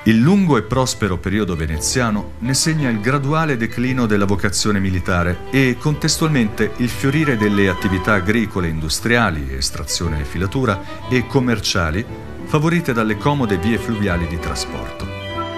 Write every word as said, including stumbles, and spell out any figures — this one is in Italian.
Il lungo e prospero periodo veneziano ne segna il graduale declino della vocazione militare e contestualmente il fiorire delle attività agricole, industriali, estrazione e filatura e commerciali, favorite dalle comode vie fluviali di trasporto.